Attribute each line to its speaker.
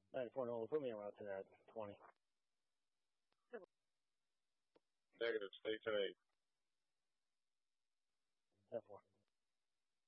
Speaker 1: 94 Nola, put me en route to that 20.
Speaker 2: Negative, stay 10-8.
Speaker 1: 10-4.